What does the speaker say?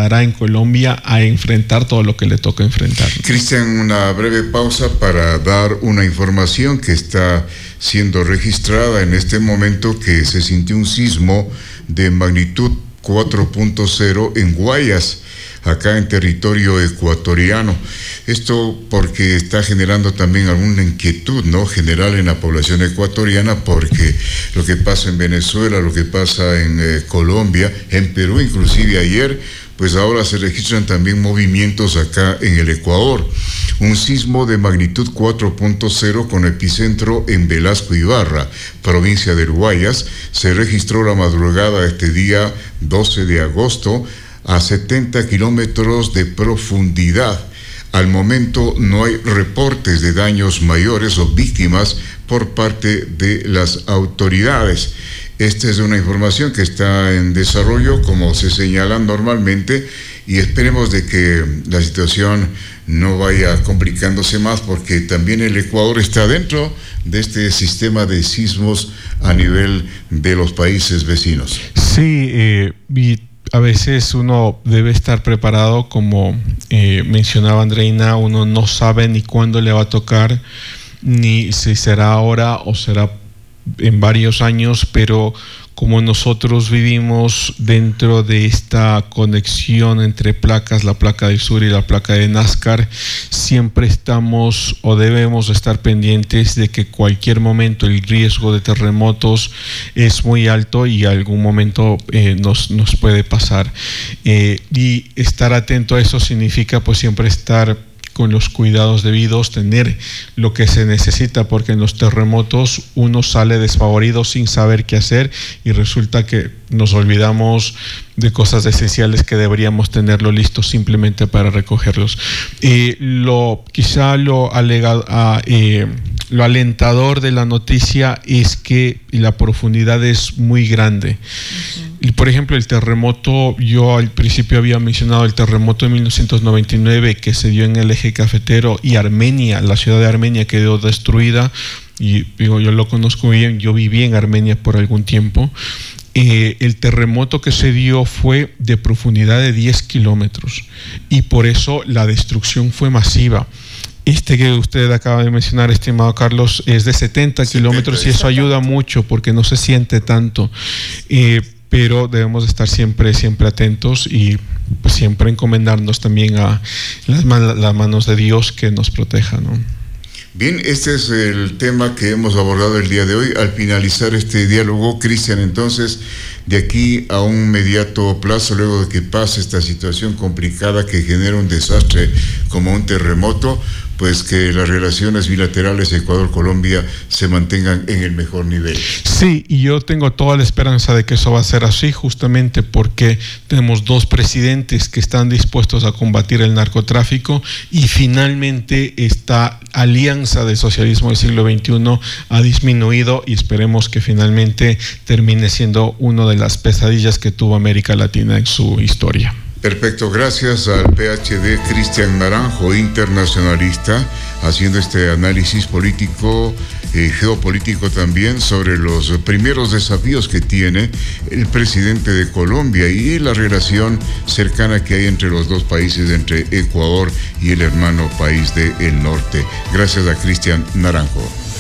trasladará en Colombia a enfrentar todo lo que le toca enfrentar. Cristian, una breve pausa para dar una información que está siendo registrada en este momento, que se sintió un sismo de magnitud 4.0 en Guayas, acá en territorio ecuatoriano. Esto porque está generando también alguna inquietud, ¿no?, general en la población ecuatoriana, porque lo que pasa en Venezuela, lo que pasa en Colombia, en Perú inclusive ayer, pues ahora se registran también movimientos acá en el Ecuador. Un sismo de magnitud 4.0 con epicentro en Velasco Ibarra, provincia del Guayas, se registró la madrugada de este día 12 de agosto a 70 kilómetros de profundidad. Al momento no hay reportes de daños mayores o víctimas por parte de las autoridades. Esta es una información que está en desarrollo, como se señala normalmente, y esperemos de que la situación no vaya complicándose más, porque también el Ecuador está dentro de este sistema de sismos a nivel de los países vecinos. Sí, y a veces uno debe estar preparado, como mencionaba Andreina, uno no sabe ni cuándo le va a tocar, ni si será ahora o será en varios años, pero como nosotros vivimos dentro de esta conexión entre placas, la placa del sur y la placa de Nazca, siempre estamos o debemos estar pendientes de que cualquier momento el riesgo de terremotos es muy alto y algún momento nos puede pasar. Y estar atento a eso significa pues siempre estar con los cuidados debidos, tener lo que se necesita, porque en los terremotos uno sale desfavorido sin saber qué hacer y resulta que nos olvidamos de cosas esenciales que deberíamos tenerlo listo simplemente para recogerlos. Quizá lo alentador de la noticia es que la profundidad es muy grande. Y por ejemplo, el terremoto, yo al principio había mencionado el terremoto de 1999 que se dio en el eje cafetero, y Armenia, la ciudad de Armenia quedó destruida, y digo, yo lo conozco bien, yo viví en Armenia por algún tiempo. El terremoto que se dio fue de profundidad de 10 kilómetros y por eso la destrucción fue masiva. Este que usted acaba de mencionar, estimado Carlos, es de 70 kilómetros y eso ayuda mucho porque no se siente tanto. Pero debemos estar siempre atentos y pues siempre encomendarnos también a las manos de Dios que nos proteja, ¿no? Bien, este es el tema que hemos abordado el día de hoy. Al finalizar este diálogo, Cristian, entonces, de aquí a un inmediato plazo, luego de que pase esta situación complicada que genera un desastre como un terremoto, pues que las relaciones bilaterales Ecuador-Colombia se mantengan en el mejor nivel. Sí, y yo tengo toda la esperanza de que eso va a ser así, justamente porque tenemos dos presidentes que están dispuestos a combatir el narcotráfico, y finalmente esta alianza del socialismo del siglo XXI ha disminuido, y esperemos que finalmente termine siendo una de las pesadillas que tuvo América Latina en su historia. Perfecto, gracias al PhD Cristian Naranjo, internacionalista, haciendo este análisis político, geopolítico también, sobre los primeros desafíos que tiene el presidente de Colombia y la relación cercana que hay entre los dos países, entre Ecuador y el hermano país del norte. Gracias a Cristian Naranjo.